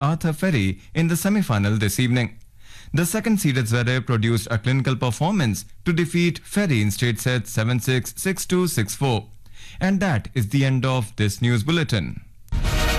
Arthur Ferry in the semi-final this evening. The second-seeded Zverev produced a clinical performance to defeat Ferry in straight sets 7-6, 6-2, 6-4. And that is the end of this news bulletin.